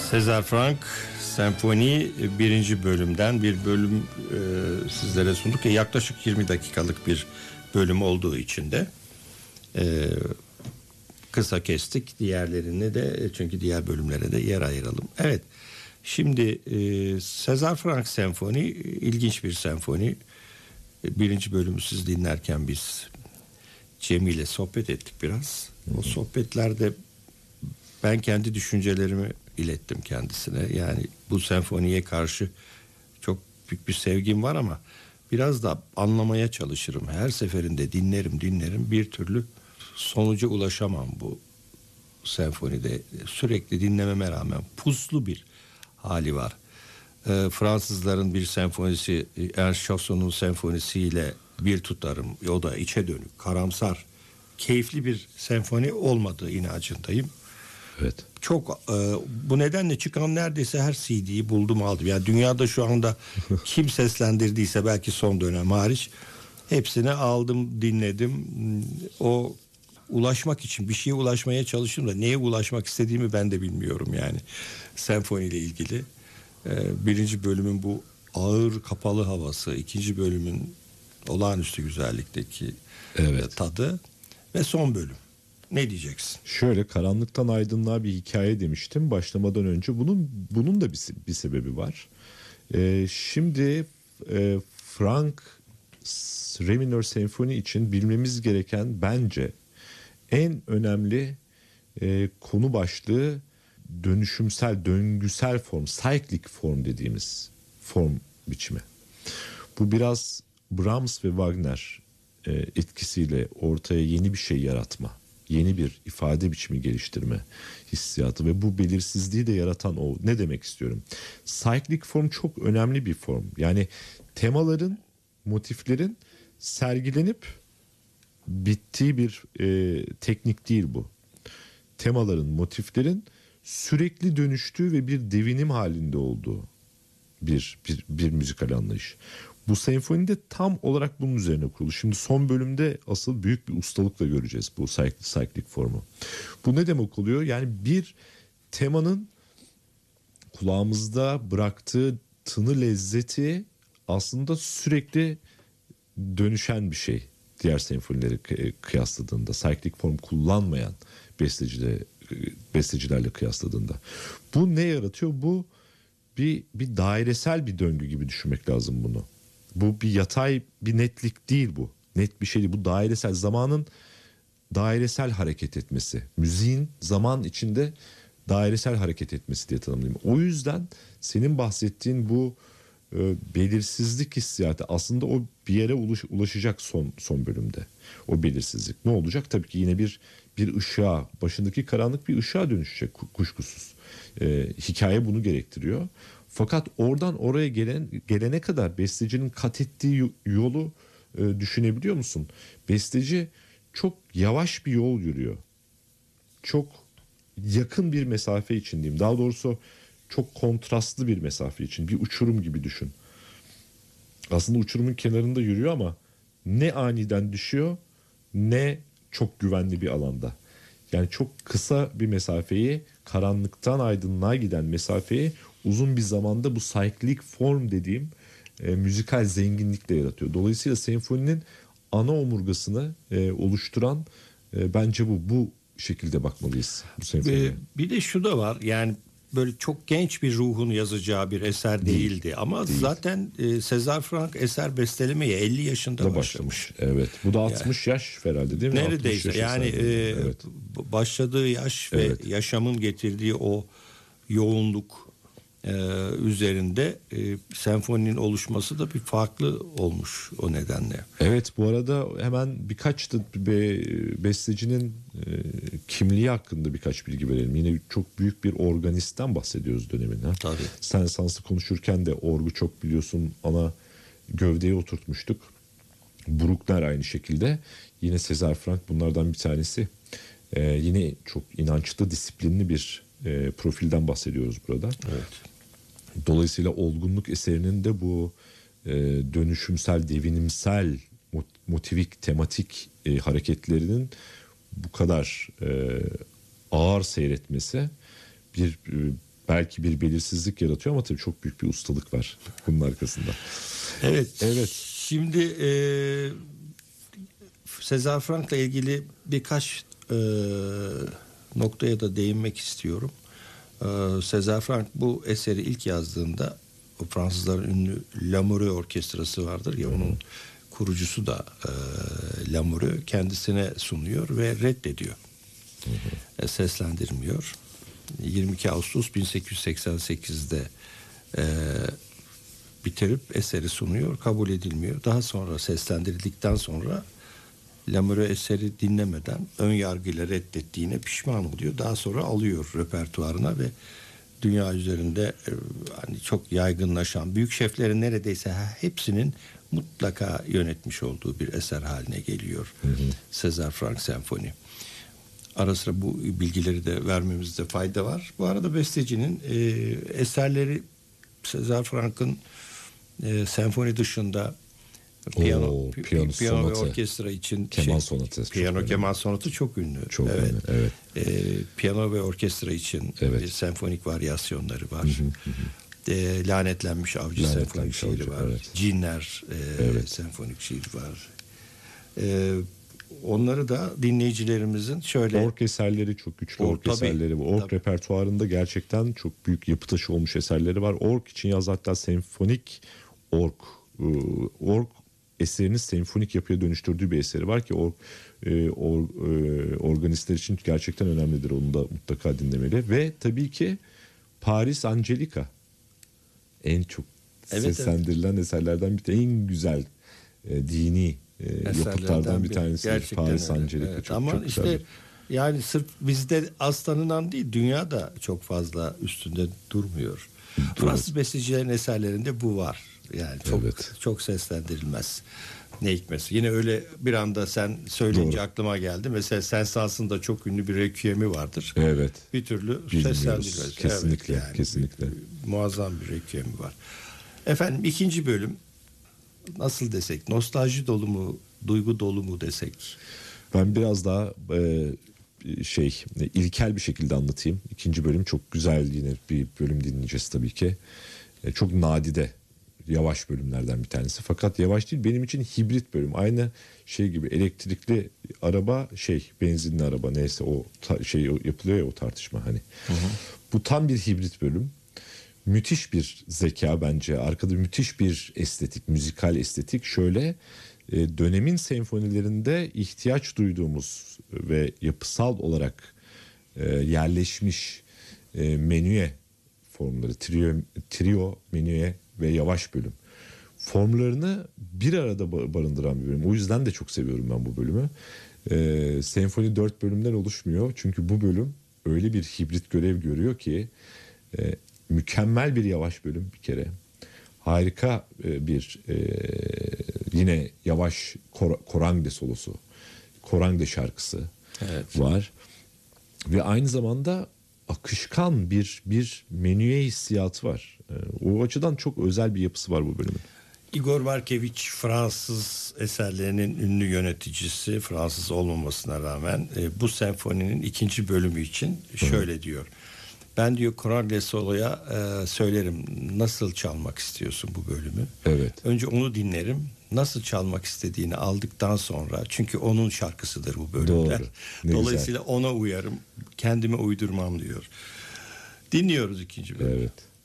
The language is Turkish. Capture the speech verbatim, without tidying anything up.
César Franck Senfoni birinci bölümden bir bölüm e, sizlere sunduk. E, yaklaşık yirmi dakikalık bir bölüm olduğu için de e, kısa kestik. Diğerlerini de, çünkü diğer bölümlere de yer ayıralım. Evet, şimdi e, César Franck Senfoni ilginç bir senfoni. E, birinci bölümü siz dinlerken biz Cemil ile sohbet ettik biraz. O sohbetlerde ben kendi düşüncelerimi ilettim kendisine. Yani bu senfoniye karşı çok büyük bir sevgim var ama biraz da anlamaya çalışırım. Her seferinde dinlerim dinlerim bir türlü sonuca ulaşamam bu senfonide. Sürekli dinlememe rağmen puslu bir hali var. Ee, Fransızların bir senfonisi, Ernst Chasson'un senfonisiyle bir tutarım. O da içe dönük, karamsar, keyifli bir senfoni olmadığı inancındayım. Evet. Çok e, bu nedenle çıkan neredeyse her C D'yi buldum aldım. Yani dünyada şu anda kim seslendirdiyse, belki son dönem hariç, hepsini aldım, dinledim. O ulaşmak için bir şeye ulaşmaya çalıştım da neye ulaşmak istediğimi ben de bilmiyorum yani senfoniyle ilgili. E, birinci bölümün bu ağır kapalı havası, ikinci bölümün olağanüstü güzellikteki evet. tadı ve son bölüm. Ne diyeceksin? Şöyle, karanlıktan aydınlığa bir hikaye demiştim başlamadan önce. Bunun bunun da bir, bir sebebi var. Ee, şimdi e, Franck Re minör senfoni için bilmemiz gereken bence en önemli e, konu başlığı dönüşümsel, döngüsel form, cyclic form dediğimiz form biçimi. Bu biraz Brahms ve Wagner e, etkisiyle ortaya yeni bir şey yaratma, yeni bir ifade biçimi geliştirme hissiyatı ve bu belirsizliği de yaratan o. Ne demek istiyorum? Cyclic form çok önemli bir form. Yani temaların, motiflerin sergilenip bittiği bir e, teknik değil bu. Temaların, motiflerin sürekli dönüştüğü ve bir devinim halinde olduğu bir bir, bir müzikal anlayış. Bu senfonide tam olarak bunun üzerine kurulu. Şimdi son bölümde asıl büyük bir ustalıkla göreceğiz bu cyclic formu. Bu ne demek oluyor? Yani bir temanın kulağımızda bıraktığı tını lezzeti aslında sürekli dönüşen bir şey. Diğer senfonileri kıyasladığında, cyclic form kullanmayan besteciler, bestecilerle kıyasladığında. Bu ne yaratıyor? Bu bir bir dairesel bir döngü gibi düşünmek lazım bunu. Bu bir yatay bir netlik değil bu. Net bir şey değil. Bu dairesel, zamanın dairesel hareket etmesi. Müziğin zaman içinde dairesel hareket etmesi diye tanımlayayım. O yüzden senin bahsettiğin bu e, belirsizlik hissiyatı aslında o bir yere ulaş, ulaşacak son son bölümde. O belirsizlik ne olacak? Tabii ki yine bir bir ışığa, başındaki karanlık bir ışığa dönüşecek kuşkusuz. E, hikaye bunu gerektiriyor. Fakat oradan oraya gelen gelene kadar bestecinin kat ettiği yolu e, düşünebiliyor musun? Besteci çok yavaş bir yol yürüyor. Çok yakın bir mesafe için diyeyim. Daha doğrusu çok kontrastlı bir mesafe için. Bir uçurum gibi düşün. Aslında uçurumun kenarında yürüyor ama ne aniden düşüyor ne çok güvenli bir alanda. Yani çok kısa bir mesafeyi, karanlıktan aydınlığa giden mesafeyi uzun bir zamanda bu cyclic form dediğim e, müzikal zenginlikle yaratıyor. Dolayısıyla senfoninin ana omurgasını e, oluşturan e, bence bu bu şekilde bakmalıyız bu senfoniye. Ee, bir de şu da var, yani böyle çok genç bir ruhun yazacağı bir eser Değil, değildi ama değil. zaten e, César Franck eser bestelemeye elli yaşında başlamış. başlamış. Evet. Bu da altmış yani, yaş herhalde değil mi? Neredeyse yani e, evet. başladığı yaş ve evet. yaşamın getirdiği o yoğunluk e, üzerinde e, senfoninin oluşması da bir farklı olmuş o nedenle. Evet, bu arada hemen birkaç da be, bestecinin e, kimliği hakkında birkaç bilgi verelim. Yine çok büyük bir organistten bahsediyoruz dönemin. Ha? Tabii. Sen Sans'ı konuşurken de orgu çok biliyorsun ana gövdeye oturtmuştuk. Bruckner aynı şekilde. Yine César Franck bunlardan bir tanesi. E, yine çok inançlı, disiplinli bir e, profilden bahsediyoruz burada. Evet. Dolayısıyla olgunluk eserinin de bu e, dönüşümsel, devinimsel, motivik, tematik e, hareketlerinin bu kadar e, ağır seyretmesi bir e, belki bir belirsizlik yaratıyor ama tabii çok büyük bir ustalık var bunun arkasında. Evet. Evet. Şimdi e, César Frank'la ilgili birkaç e, noktaya da değinmek istiyorum. E, César Frank bu eseri ilk yazdığında, o Fransızların ünlü Lamoureux Orkestrası vardır ya, onun kurucusu da e, Lamoureux kendisine sunuyor ve reddediyor. Hı hı. E, seslendirmiyor. yirmi iki Ağustos bin sekiz yüz seksen sekizde e, bitirip eseri sunuyor, kabul edilmiyor. Daha sonra seslendirildikten sonra Lamoureux eseri dinlemeden ön yargıyla reddettiğine pişman oluyor. Daha sonra alıyor repertuarına ve dünya üzerinde e, hani çok yaygınlaşan, büyük şeflerin neredeyse hepsinin mutlaka yönetmiş olduğu bir eser haline geliyor. Hı hı. César Franck Senfoni. Ara sıra bu bilgileri de vermemizde fayda var. Bu arada bestecinin e, eserleri César Franck'ın e, senfoni dışında piyano, Oo, piyano, piyano ve orkestra için keman şey, sonatı, piyano keman sonatı çok ünlü. Çok evet. ünlü, evet. E, piyano ve orkestra için evet. bir senfonik varyasyonları var. Hı hı hı. E, Lanetlenmiş Avcı Lanetlenmiş senfonik şiiri Avcı, var. Evet. Cinler e, evet. senfonik şiir var. E, onları da dinleyicilerimizin şöyle... Ork eserleri çok güçlü, o, ork tabii, eserleri var. Ork tabii. repertuarında gerçekten çok büyük yapı taşı olmuş eserleri var. Ork için yaz hatta senfonik ork. Ork eserini senfonik yapıya dönüştürdüğü bir eseri var ki ork, or, organistler için gerçekten önemlidir. Onu da mutlaka dinlemeli. Ve tabii ki Paris Angelica. En çok evet, seslendirilen evet. eserlerden bir de en güzel e, dini e, yapıtlardan bir, bir tanesi. Paris öyle. Angelica Evet. çok, ama çok işte güzeldir. Yani sırf bizde az tanınan değil, dünya da çok fazla üstünde durmuyor. Evet. Fransız bestecilerin eserlerinde bu var. Yani çok evet. çok seslendirilmez. Ne hikmetse. Yine öyle bir anda sen söyleyince Doğru. aklıma geldi. Mesela Sensas'ın da çok ünlü bir requiem'i vardır. Evet. Bir türlü seslendirilmez. Kesinlikle, evet, yani kesinlikle. Bir, bir, muazzam bir requiem'i var. Efendim ikinci bölüm nasıl desek? Nostalji dolu mu, duygu dolu mu desek? Ben biraz daha e, şey ilkel bir şekilde anlatayım. İkinci bölüm çok güzel, yine bir bölüm dinleyeceğiz tabii ki. E, çok nadide yavaş bölümlerden bir tanesi. Fakat yavaş değil, benim için hibrit bölüm. Aynı şey gibi, elektrikli araba şey benzinli araba neyse o ta, şey yapılıyor ya, o tartışma hani. Hı hı. Bu tam bir hibrit bölüm. Müthiş bir zeka bence. Arkada müthiş bir estetik, müzikal estetik. Şöyle dönemin senfonilerinde ihtiyaç duyduğumuz ve yapısal olarak yerleşmiş menüye formları, trio, trio, menüye ve yavaş bölüm formlarını bir arada barındıran bir bölüm. O yüzden de çok seviyorum ben bu bölümü. E, senfoni dört bölümden oluşmuyor. Çünkü bu bölüm öyle bir hibrit görev görüyor ki e, mükemmel bir yavaş bölüm bir kere. Harika e, bir e, yine yavaş kor, korangde solosu, korangde şarkısı evet. var. Ve aynı zamanda akışkan bir bir menüye hissiyatı var. E, o açıdan çok özel bir yapısı var bu bölümün. Igor Markevich Fransız eserlerinin ünlü yöneticisi, Fransız olmamasına rağmen e, bu senfoninin ikinci bölümü için şöyle Hı. diyor. Ben diyor Korang Solo'ya e, söylerim nasıl çalmak istiyorsun bu bölümü. Evet. Önce onu dinlerim. Nasıl çalmak istediğini aldıktan sonra, çünkü onun şarkısıdır bu bölümler. Doğru. Dolayısıyla güzel. Ona uyarım. Kendime uydurmam diyor. Dinliyoruz ikinci bölümü. Evet.